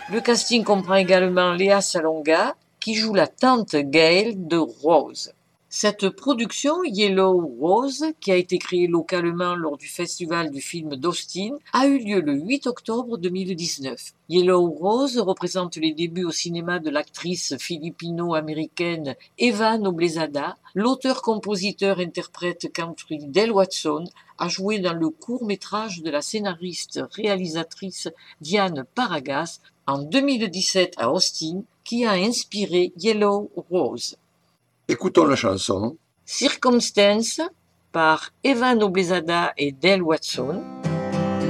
Le casting comprend également Léa Salonga, qui joue la tante Gail de Rose. Cette production, Yellow Rose, qui a été créée localement lors du festival du film d'Austin, a eu lieu le 8 octobre 2019. Yellow Rose représente les débuts au cinéma de l'actrice philippino-américaine Eva Noblezada. L'auteur-compositeur-interprète country Del Watson a joué dans le court-métrage de la scénariste-réalisatrice Diane Paragas en 2017 à Austin, qui a inspiré Yellow Rose. Écoutons la chanson. Circumstance par Eva Noblezada et Del Watson.